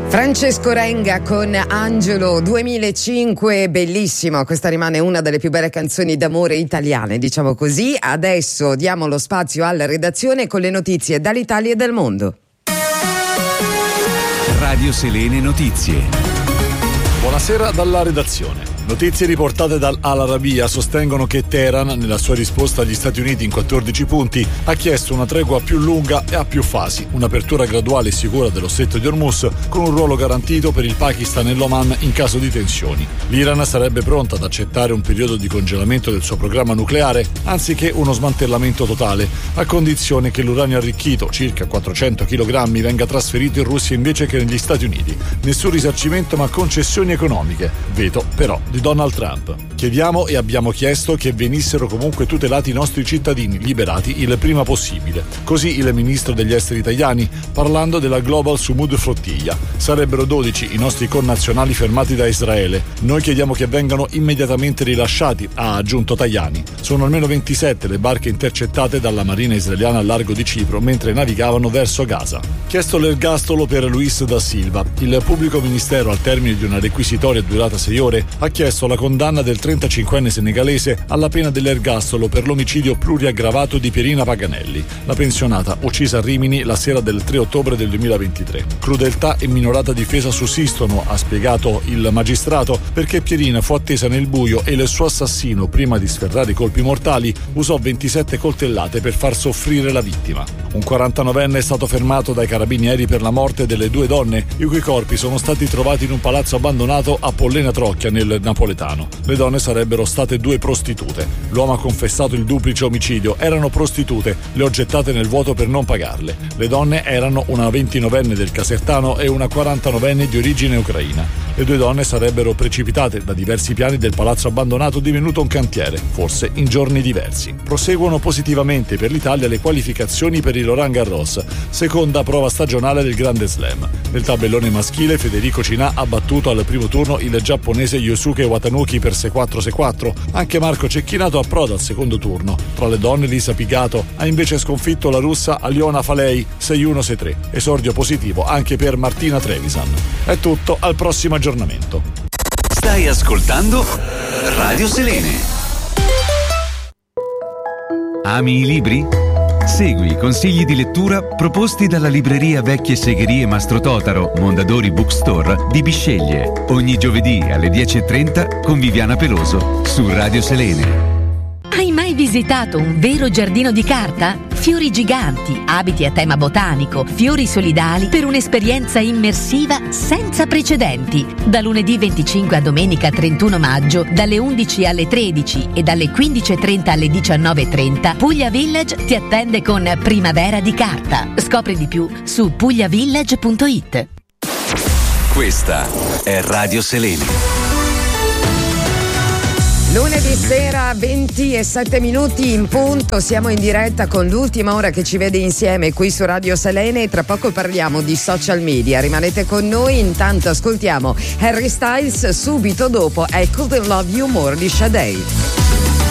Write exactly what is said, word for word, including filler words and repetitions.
Francesco Renga con Angelo duemilacinque, bellissimo, questa rimane una delle più belle canzoni d'amore italiane, diciamo così. Adesso diamo lo spazio alla redazione con le notizie dall'Italia e dal mondo. Radio Selene Notizie. Buonasera dalla redazione. Notizie riportate dal Al Arabiya sostengono che Teheran, nella sua risposta agli Stati Uniti in quattordici punti, ha chiesto una tregua più lunga e a più fasi, un'apertura graduale e sicura dello stretto di Hormuz con un ruolo garantito per il Pakistan e l'Oman in caso di tensioni. L'Iran sarebbe pronta ad accettare un periodo di congelamento del suo programma nucleare anziché uno smantellamento totale, a condizione che l'uranio arricchito, circa quattrocento chilogrammi, venga trasferito in Russia invece che negli Stati Uniti. Nessun risarcimento ma concessioni economiche. Veto però di Donald Trump. Chiediamo e abbiamo chiesto che venissero comunque tutelati i nostri cittadini, liberati il prima possibile. Così il ministro degli esteri italiani, parlando della Global Sumud Flottiglia. Sarebbero dodici i nostri connazionali fermati da Israele. Noi chiediamo che vengano immediatamente rilasciati, ha aggiunto Tajani. Sono almeno ventisette le barche intercettate dalla marina israeliana al largo di Cipro mentre navigavano verso Gaza. Chiesto l'ergastolo per Luis da Silva. Il pubblico ministero, al termine di una requisitoria durata sei ore, ha chiesto la condanna del trentacinquenne senegalese alla pena dell'ergastolo per l'omicidio pluriaggravato di Pierina Paganelli, la pensionata uccisa a Rimini la sera del tre ottobre del duemilaventitré. Crudeltà e minorata difesa sussistono, ha spiegato il magistrato, perché Pierina fu attesa nel buio e il suo assassino, prima di sferrare i colpi mortali, usò ventisette coltellate per far soffrire la vittima. Un quarantanovenne è stato fermato dai carabinieri per la morte delle due donne, i cui corpi sono stati trovati in un palazzo abbandonato a Pollena Trocchia, nel napoletano. Le donne sarebbero state due prostitute. L'uomo ha confessato il duplice omicidio. Erano prostitute, le ho gettate nel vuoto per non pagarle. Le donne erano una ventinovenne del Casertano e una quarantanovenne di origine ucraina. Le due donne sarebbero precipitate da diversi piani del palazzo abbandonato divenuto un cantiere, forse in giorni diversi. Proseguono positivamente per l'Italia le qualificazioni per il Roland Garros, seconda prova stagionale del Grande Slam. Nel tabellone maschile Federico Cinà ha battuto al primo turno il giapponese Yosuke Watanuki per sei quattro sei quattro. Anche Marco Cecchinato approda al secondo turno. Tra le donne Lisa Pigato ha invece sconfitto la russa Aliona Falei sei uno sei tre. Esordio positivo anche per Martina Trevisan. È tutto, al prossimo aggiornamento. Stai ascoltando Radio Selene. Ami i libri? Segui i consigli di lettura proposti dalla libreria Vecchie Segherie Mastro Totaro, Mondadori Bookstore di Bisceglie. Ogni giovedì alle dieci e trenta con Viviana Peloso su Radio Selene. Hai mai visitato un vero giardino di carta? Fiori giganti, abiti a tema botanico, fiori solidali per un'esperienza immersiva senza precedenti. Da lunedì venticinque a domenica trentuno maggio, dalle undici alle tredici e dalle quindici e trenta alle diciannove e trenta, Puglia Village ti attende con Primavera di Carta. Scopri di più su pugliavillage punto it. Questa è Radio Selene. Lunedì sera, venti e sette minuti in punto, siamo in diretta con l'ultima ora che ci vede insieme qui su Radio Selene e tra poco parliamo di social media. Rimanete con noi, intanto ascoltiamo Harry Styles, subito dopo I Couldn't Love You More di Sade.